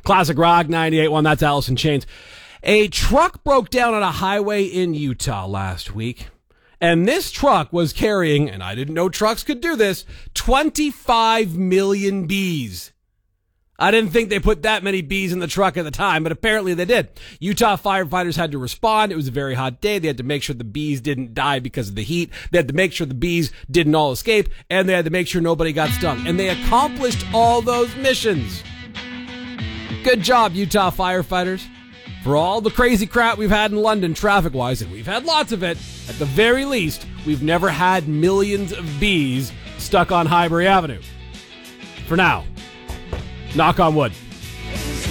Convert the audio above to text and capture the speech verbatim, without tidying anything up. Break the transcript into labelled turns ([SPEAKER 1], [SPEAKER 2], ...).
[SPEAKER 1] Classic Rock ninety-eight point one, that's Alice in Chains. A truck broke down on a highway in Utah last week, and this truck was carrying, and I didn't know trucks could do this, twenty-five million bees. I didn't think they put that many bees in the truck at the time, but apparently they did. Utah firefighters had to respond. It was a very hot day. They had to make sure the bees didn't die because of the heat. They had to make sure the bees didn't all escape, and they had to make sure nobody got stung. And they accomplished all those missions. Good job, Utah firefighters. For all the crazy crap we've had in London traffic-wise, and we've had lots of it, at the very least, we've never had millions of bees stuck on Highbury Avenue. For now. Knock on wood.